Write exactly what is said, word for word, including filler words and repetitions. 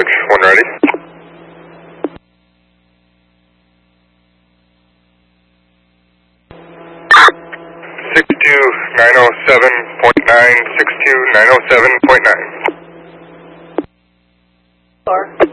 acknowledge, when ready. six two nine oh seven point nine, six two nine oh seven point nine. Four.